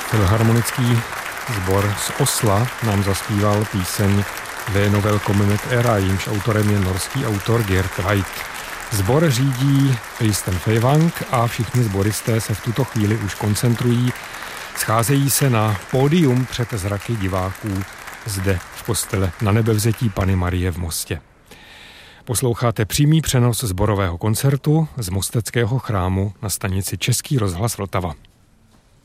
Filharmonický sbor z Osla nám zaspíval píseň Veno Velkommet era, jímž autorem je norský autor Geert White. Sbor řídí Øystein Feiwang a všichni sboristé se v tuto chvíli už koncentrují. Scházejí se na pódium před zraky diváků zde v kostele Na Nebevzetí Panny Marie v Mostě. Posloucháte přímý přenos sborového koncertu z mosteckého chrámu na stanici Český rozhlas Vltava.